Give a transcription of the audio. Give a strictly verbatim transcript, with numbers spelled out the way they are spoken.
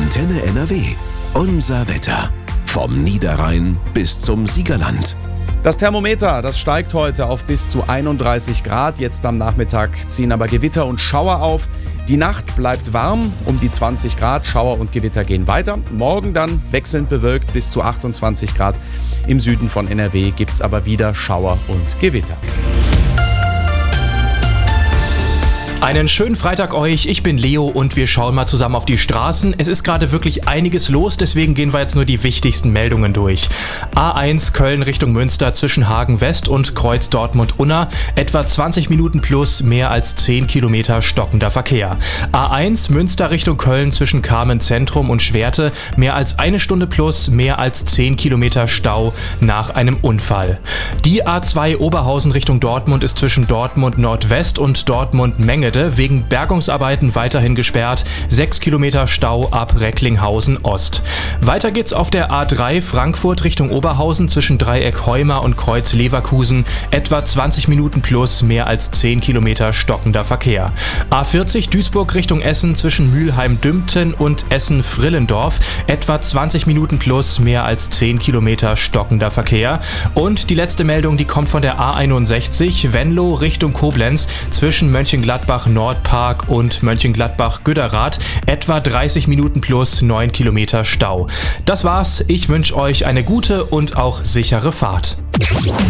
Antenne N R W. Unser Wetter. Vom Niederrhein bis zum Siegerland. Das Thermometer, das steigt heute auf bis zu einunddreißig Grad. Jetzt am Nachmittag ziehen aber Gewitter und Schauer auf. Die Nacht bleibt warm, um die zwanzig Grad. Schauer und Gewitter gehen weiter. Morgen dann wechselnd bewölkt bis zu achtundzwanzig Grad. Im Süden von N R W gibt es aber wieder Schauer und Gewitter. Einen schönen Freitag euch, ich bin Leo und wir schauen mal zusammen auf die Straßen. Es ist gerade wirklich einiges los, deswegen gehen wir jetzt nur die wichtigsten Meldungen durch. A eins Köln Richtung Münster zwischen Hagen West und Kreuz Dortmund-Unna, etwa zwanzig Minuten plus, mehr als zehn Kilometer stockender Verkehr. A eins Münster Richtung Köln zwischen Kamen Zentrum und Schwerte, mehr als eine Stunde plus, mehr als zehn Kilometer Stau nach einem Unfall. Die A zwei Oberhausen Richtung Dortmund ist zwischen Dortmund Nordwest und Dortmund Menge wegen Bergungsarbeiten weiterhin gesperrt. sechs Kilometer Stau ab Recklinghausen Ost. Weiter geht's auf der A drei Frankfurt Richtung Oberhausen zwischen Dreieck Heuma und Kreuz Leverkusen. Etwa zwanzig Minuten plus, mehr als zehn Kilometer stockender Verkehr. A vierzig Duisburg Richtung Essen zwischen Mülheim-Dümpten und Essen-Frillendorf. Etwa zwanzig Minuten plus, mehr als zehn Kilometer stockender Verkehr. Und die letzte Meldung, die kommt von der A einundsechzig Venlo Richtung Koblenz zwischen Mönchengladbach Nordpark und Mönchengladbach-Güderath, etwa dreißig Minuten plus, neun Kilometer Stau. Das war's, ich wünsche euch eine gute und auch sichere Fahrt.